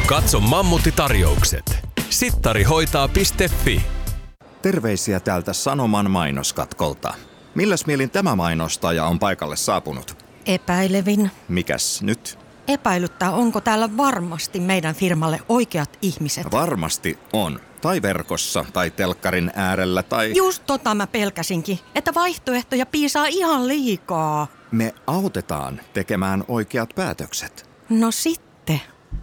Katso Mammutti-tarjoukset. Sittarihoitaa.fi. Terveisiä täältä Sanoman mainoskatkolta. Milläs mielin tämä mainostaja on paikalle saapunut? Epäilevin. Mikäs nyt? Epäilyttää, onko täällä varmasti meidän firmalle oikeat ihmiset. Varmasti on. Tai verkossa, tai telkkarin äärellä, tai... Just tota mä pelkäsinkin, että vaihtoehtoja piisaa ihan liikaa. Me autetaan tekemään oikeat päätökset. No sitten.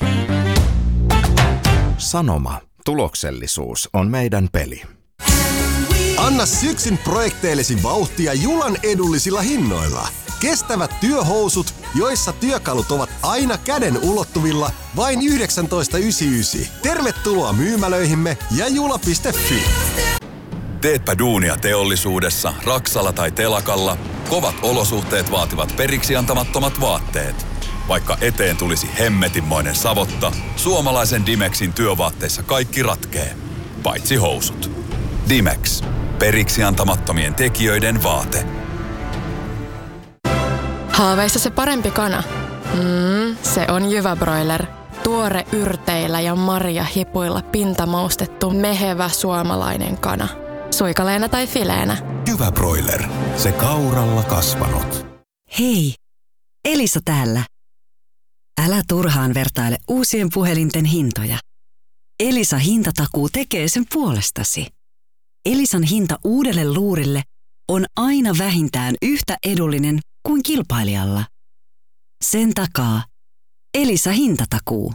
Sanoma. Tuloksellisuus on meidän peli. Anna syksyn projekteillesi vauhtia Julan edullisilla hinnoilla. Kestävät työhousut, joissa työkalut ovat aina käden ulottuvilla, vain 19,99. Tervetuloa myymälöihimme ja jula.fi. Teetpä duunia teollisuudessa, Raksalla tai telakalla, kovat olosuhteet vaativat periksi antamattomat vaatteet. Vaikka eteen tulisi hemmetinmoinen savotta, suomalaisen Dimexin työvaatteissa kaikki ratkee. Paitsi housut. Dimex. Periksi antamattomien tekijöiden vaate. Haaveissa se parempi kana? Se on Jyväbroiler. Tuore yrteillä ja marjahipuilla pintamaustettu mehevä suomalainen kana. Suikaleena tai fileenä. Jyväbroiler. Se kauralla kasvanut. Hei, Elisa täällä. Älä turhaan vertaile uusien puhelinten hintoja. Elisa hintatakuu tekee sen puolestasi. Elisan hinta uudelle luurille on aina vähintään yhtä edullinen kuin kilpailijalla. Sen takaa Elisa hintatakuu.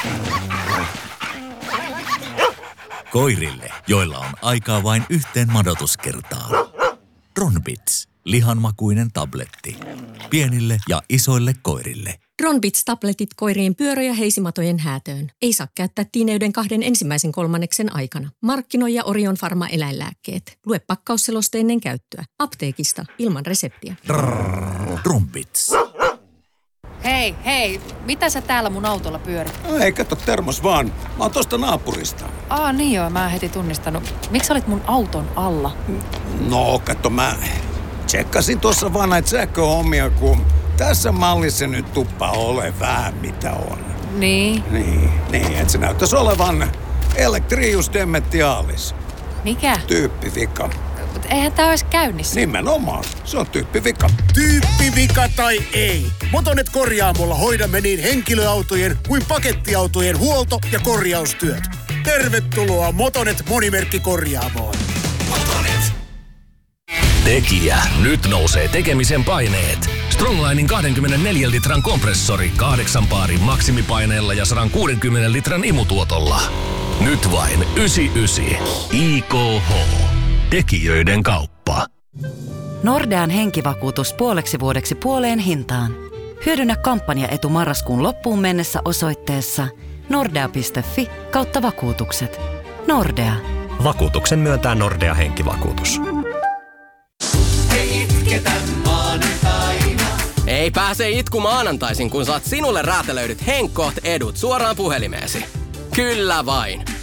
Koirille, joilla on aikaa vain yhteen madotuskertaan. Ronbits. Lihanmakuinen tabletti. Pienille ja isoille koirille. Ronbits-tabletit koirien pyörö- ja heisimatojen häätöön. Ei saa käyttää tiineyden 2 ensimmäisen kolmanneksen aikana. Markkinoi Orion Pharma eläinlääkkeet. Lue pakkausseloste ennen käyttöä. Apteekista ilman reseptiä. Ronbits. Hei, mitä sä täällä mun autolla pyörit? Ei, kato termos vaan. Mä oon tosta naapurista. Niin joo, mä en heti tunnistanut. Miksi olit mun auton alla? No, kato mä tsekkasin tuossa vaan näitä sähköhommia, kun tässä mallissa nyt tuppaa ole vähän mitä on. Niin, että se näyttäisi olevan Electrius Dementialis. Mikä? Tyyppivika. Mut eihän tää ois käynnissä. Nimenomaan, se on tyyppivika. Tyyppivika tai ei. Motonet Korjaamolla hoidamme niin henkilöautojen kuin pakettiautojen huolto- ja korjaustyöt. Tervetuloa Motonet Monimerkkikorjaamoon. Motonet. Tekijä. Nyt nousee tekemisen paineet. Strongline 24 litran kompressori 8 baarin maksimipaineella ja 160 litran imutuotolla. Nyt vain 99. IKH. Tekijöiden kauppa. Nordean henkivakuutus puoleksi vuodeksi puoleen hintaan. Hyödynnä kampanjaetu marraskuun loppuun mennessä osoitteessa nordea.fi/vakuutukset. Nordea. Vakuutuksen myöntää Nordea henkivakuutus. Ei pääse itku maanantaisin, kun saat sinulle räätälöidyt Henkoht edut suoraan puhelimeesi. Kyllä vain.